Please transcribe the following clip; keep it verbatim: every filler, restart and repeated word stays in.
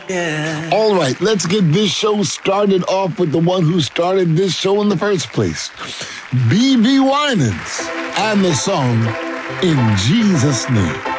Yeah. All right, let's get this show started off with the one who started this show in the first place, B B Winans, and the song In Jesus' Name.